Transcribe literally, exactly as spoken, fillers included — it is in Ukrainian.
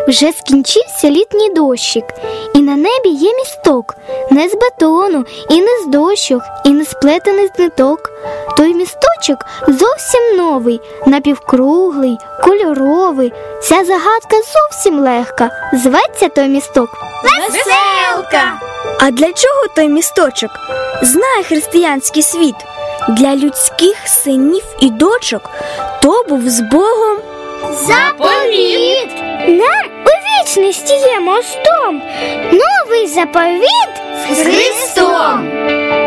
Вже скінчився літній дощик, і на небі є місток, не з бетону, і не з дощок, і не сплетений з ниток. Той місточок зовсім новий, напівкруглий, кольоровий. Ця загадка зовсім легка. Зветься той місток Веселка! А для чого той місточок? Знає християнський світ. Для людських синів і дочок то був з Богом заповіт! Нам у вічності є мостом новий заповіт з Христом!